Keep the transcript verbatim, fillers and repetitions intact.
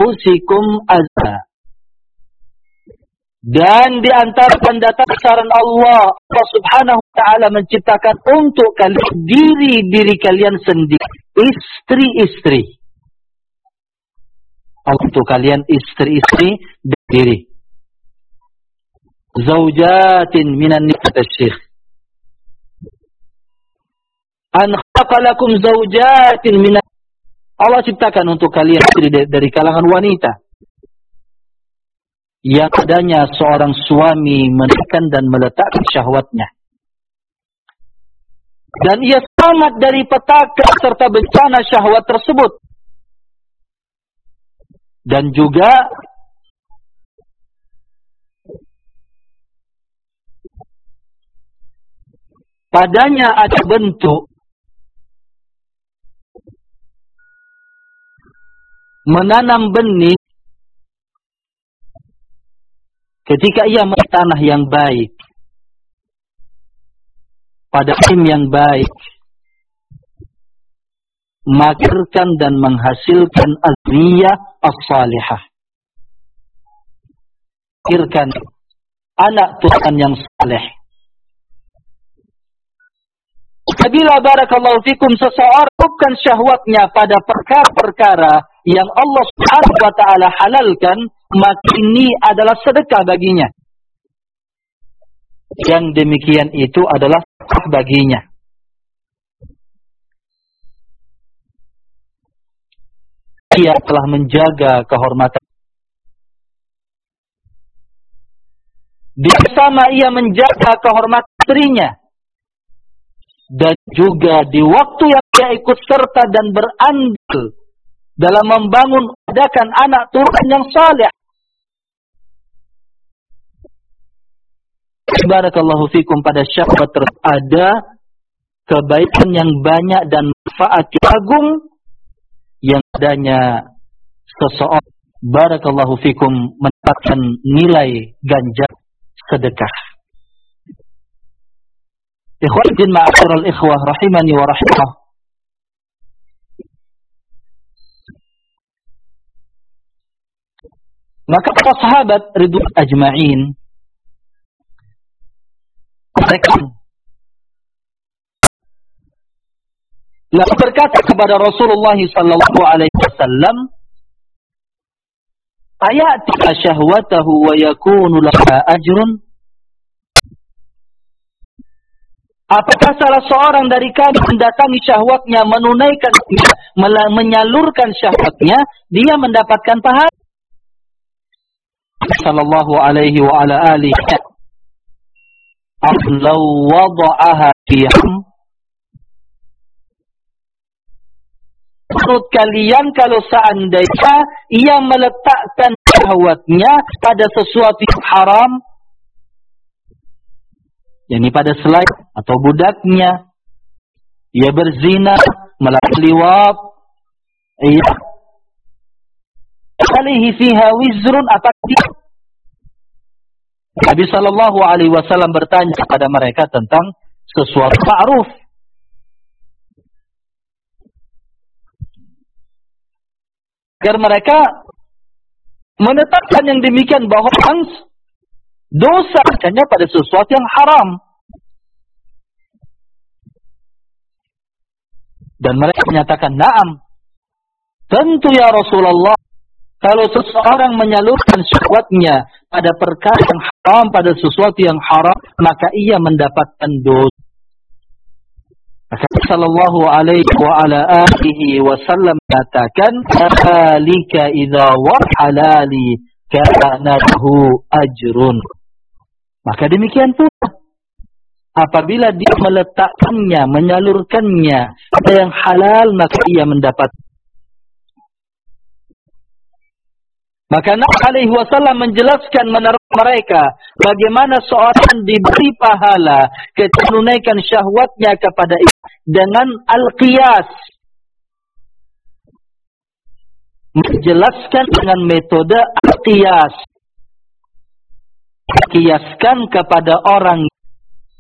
anfusikum azza. Dan di antara pendataran Allah, Allah Subhanahu wa taala menciptakan untuk kalian diri-diri kalian sendiri, istri-istri. Untuk kalian istri-istri diri. Zaujatin minan nisa syekh. An khalaqalakum zaujatin minan, Allah ciptakan untuk kalian istri dari kalangan wanita. Yang adanya seorang suami menekan dan meletakkan syahwatnya. Dan ia selamat dari petaka serta bencana syahwat tersebut. Dan juga padanya ada bentuk menanam benih ketika ia mencari tanah yang baik, pada tim yang baik, melahirkan dan menghasilkan azriyah as-salihah. Melahirkan anak turunan yang saleh. Apabila barakallahu fikum seseorang bukan syahwatnya pada perkara-perkara yang Allah Subhanahu wa taala halalkan, maka ini adalah sedekah baginya. Yang demikian itu adalah sedekah baginya. Ia telah menjaga kehormatan. Bersama ia menjaga kehormatan istrinya. Dan juga di waktu yang ia ikut serta dan berandil dalam membangun adakan anak turunan yang saleh. Barakallahu fikum, pada syahwat ada kebaikan yang banyak dan manfaat agung yang adanya seseorang barakallahu fikum mendapatkan nilai ganjar sedekah. Ikhwatin ma'asyiral ikhwah rahimani wa rahimah. Maka para sahabat ridwan ajma'in mereka lalu berkata kepada Rasulullah sallallahu alaihi wasallam, ayati syahwatahu wa yakunu laha ajrun. Apakah salah seorang dari kami mendatangi syahwatnya, menunaikan, menyalurkan syahwatnya, dia mendapatkan pahala? Sallallahu alaihi wa ala alihi. Law wada'aha fi menurut kalian kalau seandainya ia meletakkan syahwatnya pada sesuatu yang haram, yakni pada selain atau budaknya, ia berzina, melakukan liwat, ia alaihi fiha wizrun, apakah dia? Nabi sallallahu alaihi wasallam bertanya kepada mereka tentang sesuatu ma'ruf. Agar mereka menetapkan yang demikian, bahwa dosa hanya pada sesuatu yang haram. Dan mereka menyatakan, na'am, tentu ya Rasulullah, kalau seseorang menyalurkan syahwatnya pada perkara yang haram, pada sesuatu yang haram, maka ia mendapatkan dosa. Maka sallallahu alaihi wa ala alihi wasallam katakan, "Alika idza wa halali kana lahu ajrun." Maka demikian pula apabila dia meletakkannya, menyalurkannya pada yang halal, maka ia mendapat. Maka Nabi alaihi wasallam menjelaskan menerangkan mereka bagaimana seorang diberi pahala ketika menunaikan syahwatnya kepada itu dengan al-qiyas. Menjelaskan dengan metode al-qiyas. Kiaskan kepada orang